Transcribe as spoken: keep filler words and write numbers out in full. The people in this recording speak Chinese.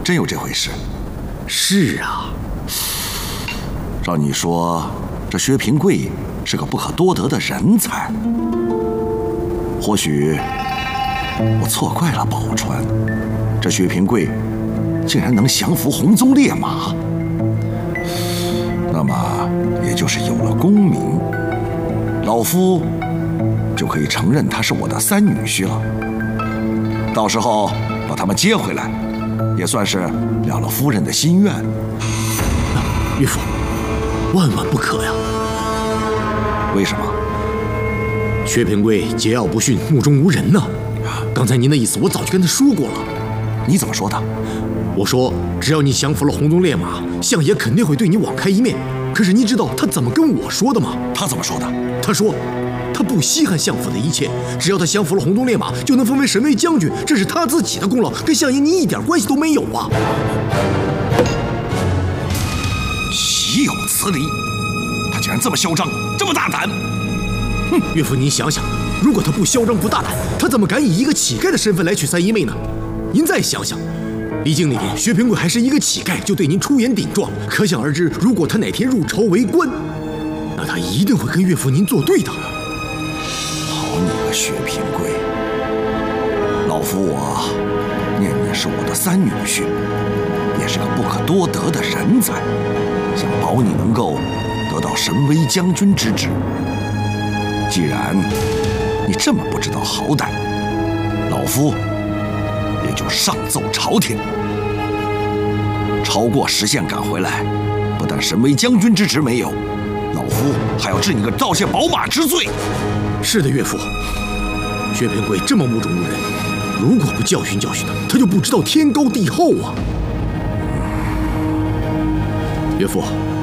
真有这回事？ 是啊。 照你说，这薛平贵是个不可多得的人才。或许我错怪了宝钏，这薛平贵竟然能降服红鬃烈马，那么也就是有了功名，老夫就可以承认他是我的三女婿了。到时候把他们接回来，也算是了了夫人的心愿。 岳父，万万不可呀！ 为什么？ 薛平贵桀骜不驯，目中无人呢。刚才您的意思我早就跟他说过了。 你怎么说的？ 我说，只要你降服了红鬃烈马，相爷肯定会对你网开一面。可是你知道他怎么跟我说的吗？ 他怎么说的？ 他说，他不稀罕相府的一切，只要他降服了红鬃烈马，就能封为神威将军，这是他自己的功劳，跟相爷你一点关系都没有啊！ 岂有此理！他竟然这么嚣张，这么大胆！ 哼，岳父您想想，如果他不嚣张不大胆，他怎么敢以一个乞丐的身份来娶三姨妹呢？您再想想，离京那天薛平贵还是一个乞丐，就对您出言顶撞，可想而知，如果他哪天入朝为官，那他一定会跟岳父您作对的。 好你个薛平贵！老夫我念你是我的三女婿，也是个不可多得的人才，想保你能够得到神威将军之职。既然你这么不知道好歹，老夫也就上奏朝廷，超过时限赶回来，不但神威将军之职没有，老夫还要治你个盗窃宝马之罪。 是的，岳父，薛平贵这么目中无人，如果不教训教训他，他就不知道天高地厚啊。岳父，